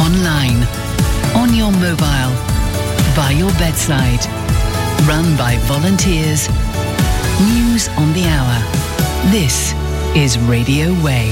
online, on your mobile, by your bedside. Run by volunteers. News on the hour. This is Radio Way.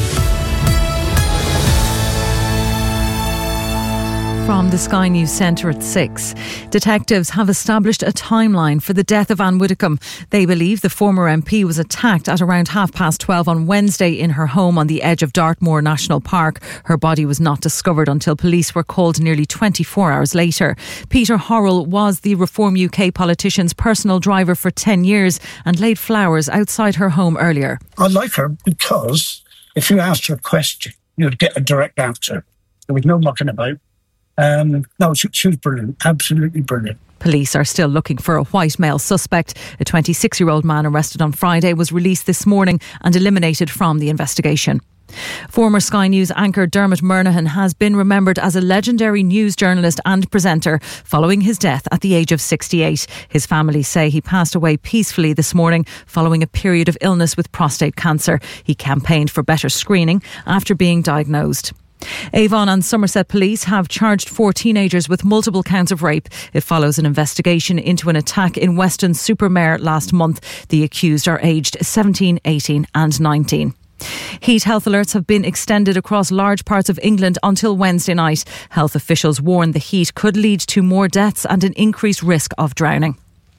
From the Sky News Centre at 6. Detectives have established a timeline for the death of Anne Widdecombe. They believe the former MP was attacked at around 12:30 on Wednesday in her home on the edge of Dartmoor National Park. Her body was not discovered until police were called nearly 24 hours later. Peter Horrell was the Reform UK politician's personal driver for 10 years and laid flowers outside her home earlier. I like her because if you asked her a question, you'd get a direct answer. There was no mucking about. No, she was brilliant, absolutely brilliant. Police are still looking for a white male suspect. A 26-year-old man arrested on Friday was released this morning and eliminated from the investigation. Former Sky News anchor Dermot Murnaghan has been remembered as a legendary news journalist and presenter following his death at the age of 68. His family say he passed away peacefully this morning following a period of illness with prostate cancer. He campaigned for better screening after being diagnosed. Avon and Somerset police have charged 4 teenagers with multiple counts of rape. It follows an investigation into an attack in Weston-super-Mare last month. The accused are aged 17, 18 and 19. Heat health alerts have been extended across large parts of England until Wednesday night. Health officials warn the heat could lead to more deaths and an increased risk of drowning.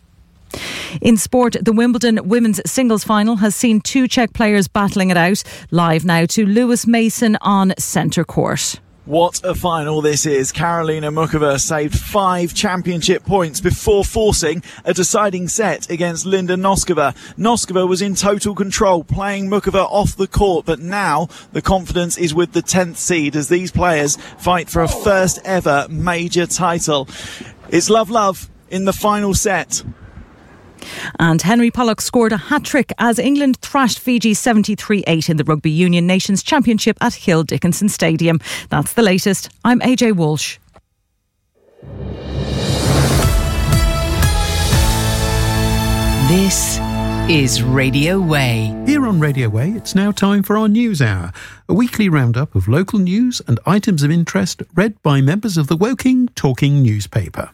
In sport, the Wimbledon women's singles final has seen 2 Czech players battling it out. Live now to Lewis Mason on centre court. What a final this is. Karolina Muchova saved 5 championship points before forcing a deciding set against Linda Noskova. Noskova was in total control, playing Muchova off the court, but now the confidence is with the 10th seed as these players fight for a first ever major title. It's love in the final set. And Henry Pollock scored a hat-trick as England thrashed Fiji 73-8 in the Rugby Union Nations Championship at Hill Dickinson Stadium. That's the latest. I'm AJ Walsh. This is Radio Way. Here on Radio Way, it's now time for our News Hour, a weekly roundup of local news and items of interest read by members of the Woking Talking newspaper.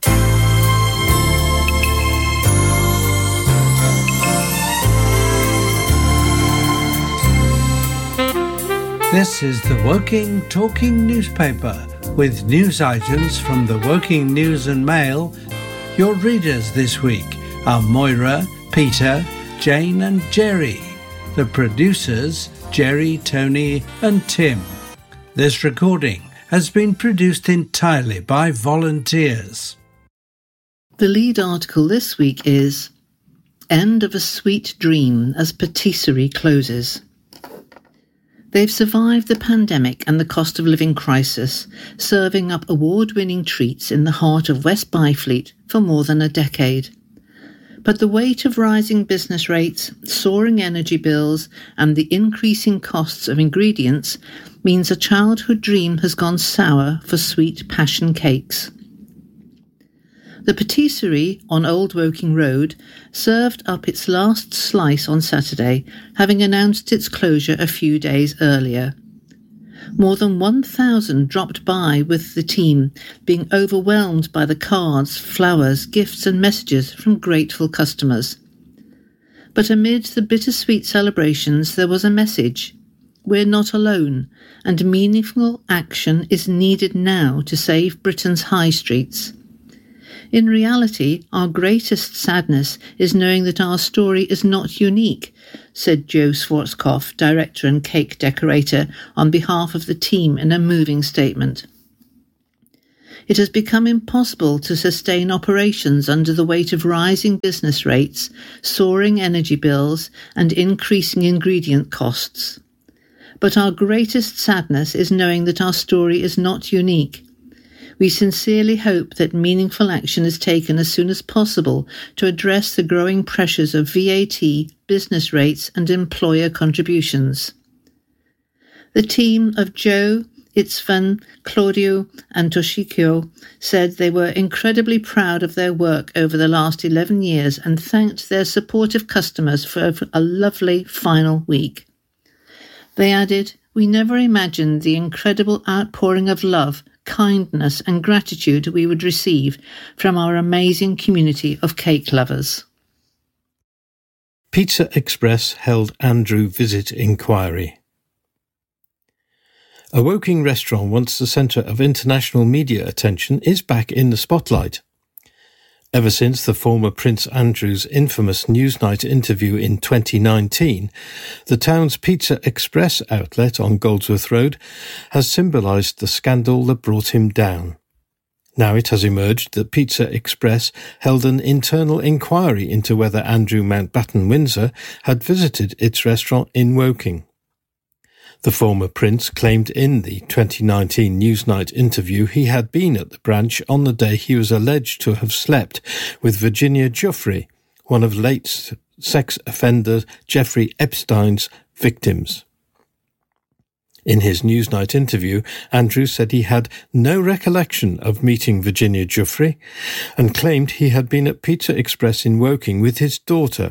This is the Woking Talking newspaper with news items from the Woking News and Mail. Your readers this week are Moira, Peter, Jane and Jerry. The producers, Jerry, Tony and Tim. This recording has been produced entirely by volunteers. The lead article this week is End of a Sweet Dream as Patisserie Closes. They've survived the pandemic and the cost of living crisis, serving up award-winning treats in the heart of West Byfleet for more than a decade. But the weight of rising business rates, soaring energy bills and the increasing costs of ingredients means a childhood dream has gone sour for sweet passion cakes. The patisserie on Old Woking Road served up its last slice on Saturday, having announced its closure a few days earlier. More than 1,000 dropped by with the team, being overwhelmed by the cards, flowers, gifts and messages from grateful customers. But amid the bittersweet celebrations there was a message. We're not alone, and meaningful action is needed now to save Britain's high streets. In reality, our greatest sadness is knowing that our story is not unique, said Joe Schwarzkopf, director and cake decorator, on behalf of the team in a moving statement. It has become impossible to sustain operations under the weight of rising business rates, soaring energy bills, and increasing ingredient costs. But our greatest sadness is knowing that our story is not unique. We sincerely hope that meaningful action is taken as soon as possible to address the growing pressures of VAT, business rates and employer contributions. The team of Joe, Itzvan, Claudio and Toshiko said they were incredibly proud of their work over the last 11 years and thanked their supportive customers for a lovely final week. They added, we never imagined the incredible outpouring of love, kindness and gratitude we would receive from our amazing community of cake lovers. Pizza Express held Andrew visit inquiry. A Woking restaurant once the centre of international media attention is back in the spotlight. Ever since the former Prince Andrew's infamous Newsnight interview in 2019, the town's Pizza Express outlet on Goldsworth Road has symbolised the scandal that brought him down. Now it has emerged that Pizza Express held an internal inquiry into whether Andrew Mountbatten Windsor had visited its restaurant in Woking. The former prince claimed in the 2019 Newsnight interview he had been at the branch on the day he was alleged to have slept with Virginia Giuffre, one of late sex offender Jeffrey Epstein's victims. In his Newsnight interview, Andrew said he had no recollection of meeting Virginia Giuffre and claimed he had been at Pizza Express in Woking with his daughter.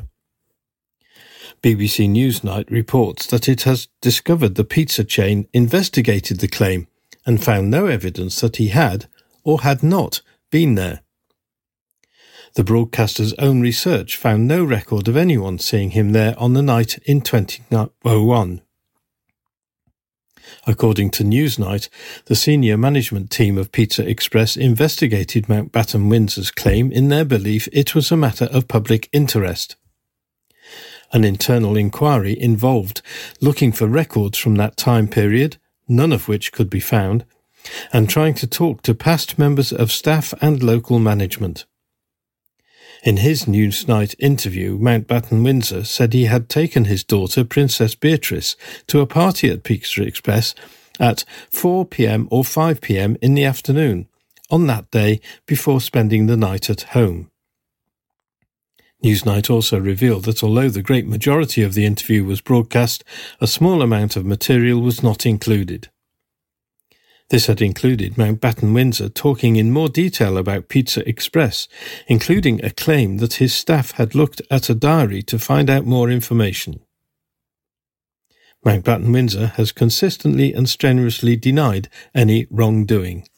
BBC Newsnight reports that it has discovered the pizza chain investigated the claim and found no evidence that he had or had not been there. The broadcaster's own research found no record of anyone seeing him there on the night in 2001. According to Newsnight, the senior management team of Pizza Express investigated Mountbatten Windsor's claim in their belief it was a matter of public interest. An internal inquiry involved looking for records from that time period, none of which could be found, and trying to talk to past members of staff and local management. In his Newsnight interview, Mountbatten Windsor said he had taken his daughter, Princess Beatrice, to a party at Pizza Express at 4 p.m. or 5 p.m. in the afternoon, on that day before spending the night at home. Newsnight also revealed that although the great majority of the interview was broadcast, a small amount of material was not included. This had included Mountbatten Windsor talking in more detail about Pizza Express, including a claim that his staff had looked at a diary to find out more information. Mountbatten Windsor has consistently and strenuously denied any wrongdoing.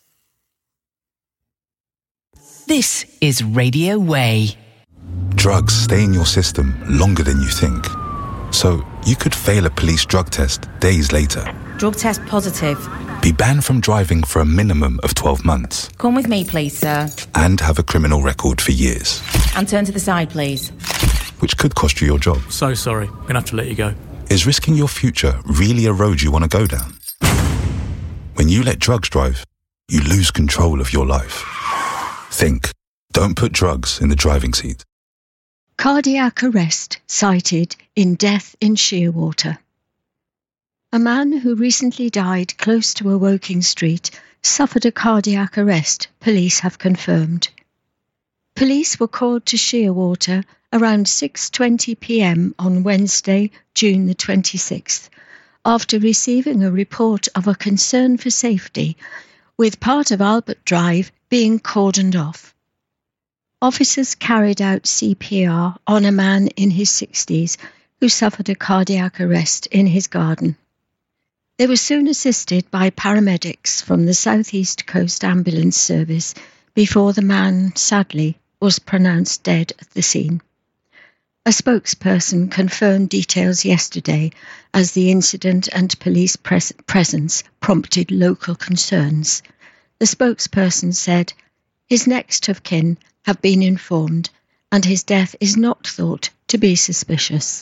This is Radio Way. Drugs stay in your system longer than you think. So you could fail a police drug test days later. Drug test positive. Be banned from driving for a minimum of 12 months. Come with me, please, sir. And have a criminal record for years. And turn to the side, please. Which could cost you your job. So sorry, I'm going to have to let you go. Is risking your future really a road you want to go down? When you let drugs drive, you lose control of your life. Think. Don't put drugs in the driving seat. Cardiac arrest cited in death in Shearwater. A man who recently died close to a Woking street suffered a cardiac arrest, police have confirmed. Police were called to Shearwater around 6:20 p.m. on Wednesday, June the 26th, after receiving a report of a concern for safety, with part of Albert Drive being cordoned off. Officers carried out CPR on a man in his 60s who suffered a cardiac arrest in his garden. They were soon assisted by paramedics from the South East Coast Ambulance Service before the man, sadly, was pronounced dead at the scene. A spokesperson confirmed details yesterday as the incident and police presence prompted local concerns. The spokesperson said, "His next of kin have been informed and his death is not thought to be suspicious."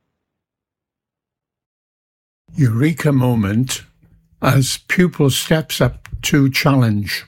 Eureka moment as pupil steps up to challenge.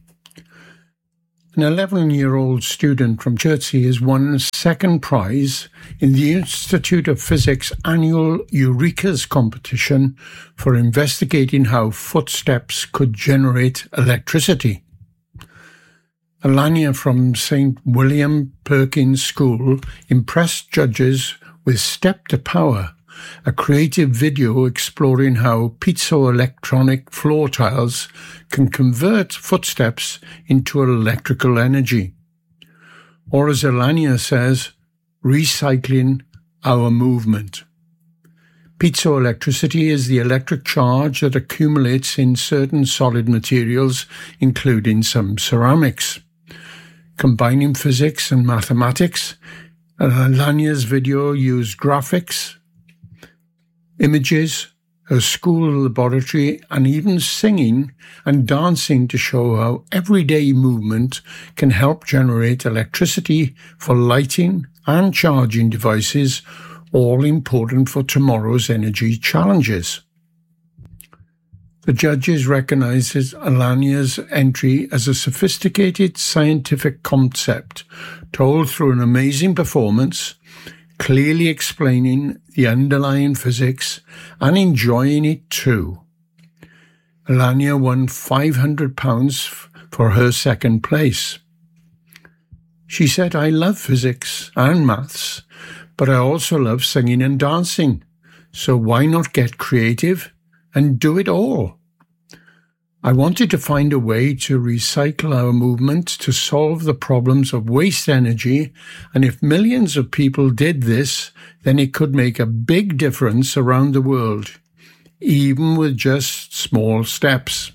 An 11-year-old student from Chertsey has won second prize in the Institute of Physics annual Eurekas competition for investigating how footsteps could generate electricity. Alania from St. William Perkins School impressed judges with Step to Power, a creative video exploring how piezoelectronic floor tiles can convert footsteps into electrical energy. Or as Alania says, recycling our movement. Piezoelectricity is the electric charge that accumulates in certain solid materials, including some ceramics. Combining physics and mathematics, Alania's video used graphics, images, her school laboratory, and even singing and dancing to show how everyday movement can help generate electricity for lighting and charging devices, all important for tomorrow's energy challenges. The judges recognised Alania's entry as a sophisticated scientific concept, told through an amazing performance, clearly explaining the underlying physics and enjoying it too. Alania won £500 for her second place. She said, "I love physics and maths, but I also love singing and dancing, so why not get creative and do it all? I wanted to find a way to recycle our movement to solve the problems of waste energy, and if millions of people did this, then it could make a big difference around the world, even with just small steps."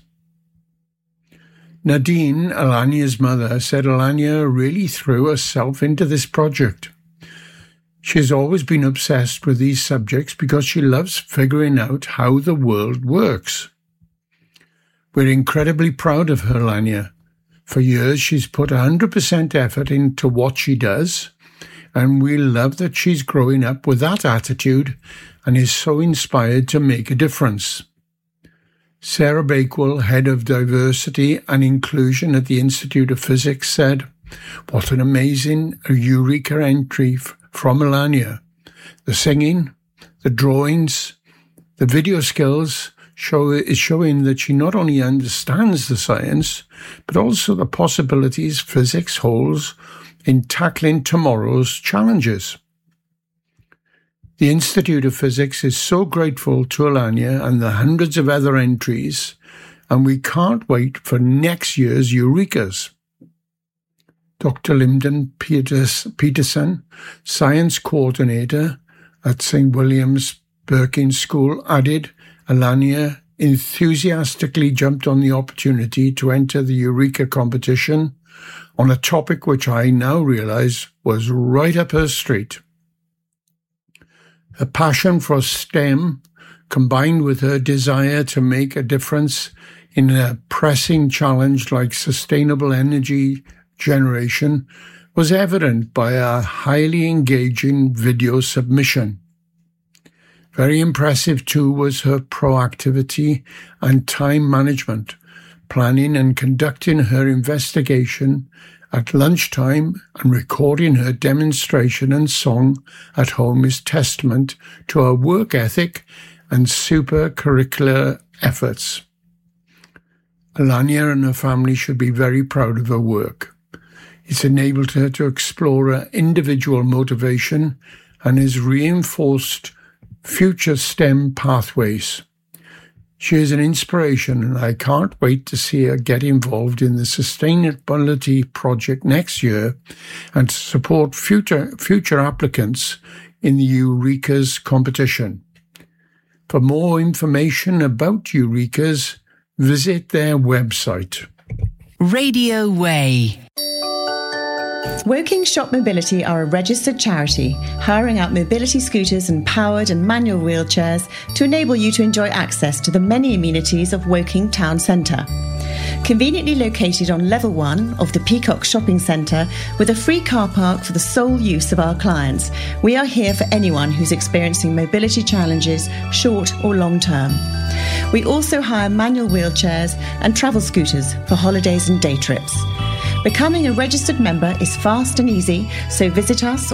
Nadine, Alania's mother, said Alania really threw herself into this project. She has always been obsessed with these subjects because she loves figuring out how the world works. We're incredibly proud of her, Alania. For years, she's put 100% effort into what she does, and we love that she's growing up with that attitude and is so inspired to make a difference. Sarah Bakewell, Head of Diversity and Inclusion at the Institute of Physics, said, "What an amazing Eureka entry from Alania. The singing, the drawings, the video skills is showing that she not only understands the science, but also the possibilities physics holds in tackling tomorrow's challenges." The Institute of Physics is so grateful to Alania and the hundreds of other entries, and we can't wait for next year's Eurekas. Dr. Lyndon Peterson, Science Coordinator at St. William's Perkins School, added, "Alania enthusiastically jumped on the opportunity to enter the Eureka competition on a topic which I now realise was right up her street." Her passion for STEM, combined with her desire to make a difference in a pressing challenge like sustainable energy generation, was evident by a highly engaging video submission. Very impressive too was her proactivity and time management, planning and conducting her investigation at lunchtime and recording her demonstration and song at home is testament to her work ethic and super-curricular efforts. Alania and her family should be very proud of her work. It's enabled her to explore her individual motivation and has reinforced future STEM pathways. She is an inspiration, and I can't wait to see her get involved in the sustainability project next year and to support future applicants in the Eurekas competition. For more information about Eurekas, visit their website. Radio Way. Woking Shop Mobility are a registered charity, hiring out mobility scooters and powered and manual wheelchairs to enable you to enjoy access to the many amenities of Woking Town Centre. Conveniently located on level 1 of the Peacock Shopping Centre with a free car park for the sole use of our clients, we are here for anyone who's experiencing mobility challenges, short or long term. We also hire manual wheelchairs and travel scooters for holidays and day trips. Becoming a registered member is fast and easy, so visit us